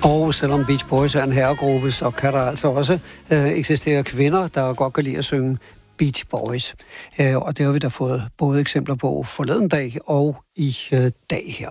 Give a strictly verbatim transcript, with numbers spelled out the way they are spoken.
Og selvom Beach Boys er en herregruppe, så kan der altså også øh, eksistere kvinder, der godt kan lide at synge Beach Boys. Øh, og det har vi da fået både eksempler på forleden dag og i øh, dag her.